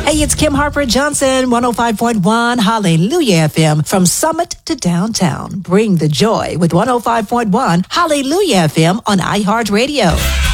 Hey, it's Kim Harper Johnson, 105.1 Hallelujah FM from Summit to downtown. Bring the joy with 105.1 Hallelujah FM on iHeartRadio.